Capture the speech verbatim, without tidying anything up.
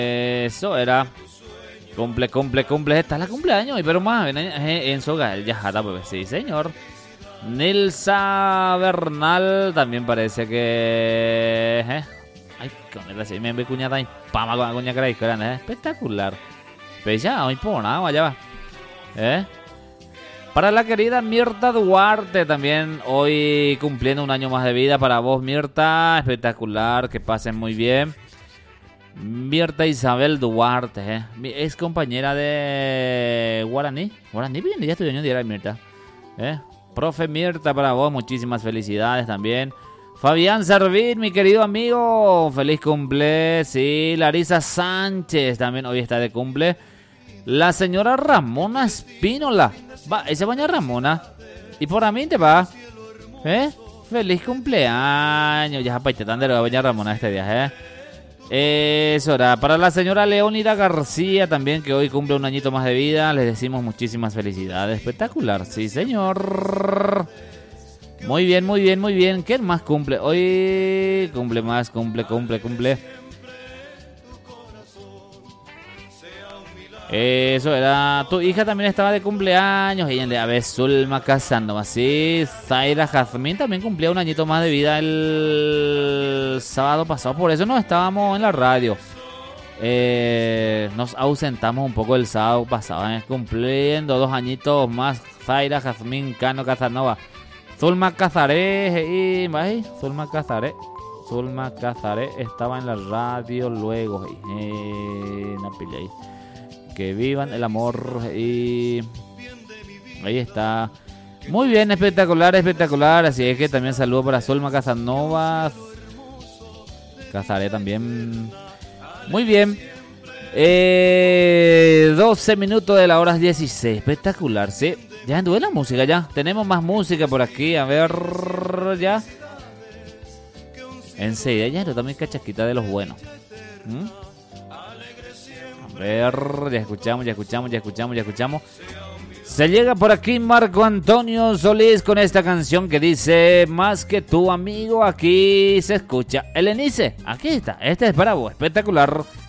Eso era. Cumple, cumple, cumple. Esta es la cumpleaños. Y pero más, en Sogal, ya jata, pues sí, señor. Nilsa Bernal también parece que. ¿eh? Ay, con el así me ve cuñada y pama con la cuña que grande, ¿eh? Espectacular. Pues ya, hoy por nada, allá va. ¿Eh? Para la querida Mirta Duarte también, hoy cumpliendo un año más de vida. Para vos, Mirta, espectacular, que pasen muy bien. Mirta Isabel Duarte, ¿eh? Es compañera de Guaraní. Guaraní, bien, ya estudió en día Mirta. ¿Eh? Profe Mirta, para vos, muchísimas felicidades también. Fabián Servín, mi querido amigo, feliz cumple. Sí, Larisa Sánchez también hoy está de cumple. La señora Ramona Espínola. Va, esa baña Ramona. Y por a mí te va. ¿Eh? Feliz cumpleaños. Ya para tan de la baña Ramona este día, ¿eh? Eso era. Para la señora Leónida García también, que hoy cumple un añito más de vida, les decimos muchísimas felicidades. Espectacular, sí señor. Muy bien, muy bien, muy bien. ¿Quién más cumple? Hoy cumple más, cumple, cumple, cumple. Eso era. Tu hija también estaba de cumpleaños. Ella le a ver, Zulma Casanova. Sí, Zaira Jazmín también cumplía un añito más de vida el sábado pasado. Por eso no estábamos en la radio. Eh, nos ausentamos un poco el sábado pasado, ¿eh? Cumpliendo dos añitos más. Zaira Jazmín Cano Casanova. Zulma Cazaré. Y, ¿ves? Zulma Cazaré. Zulma Cazaré estaba en la radio luego. Eh, no pillé ahí. Que vivan el amor. Y ahí está. Muy bien, espectacular, espectacular. Así es que también saludo para Zulma Casanova. Cazaré también. Muy bien. eh, doce minutos de la hora dieciséis. Espectacular, sí. Ya anduve la música, ya. Tenemos más música por aquí. A ver, ya. Enseguida ya no también cachasquita de los buenos. ¿Mm? Ver, ya escuchamos, ya escuchamos, ya escuchamos, ya escuchamos. Se llega por aquí Marco Antonio Solís con esta canción que dice: más que tu amigo, aquí se escucha Elenice. Aquí está, este es para vos, espectacular.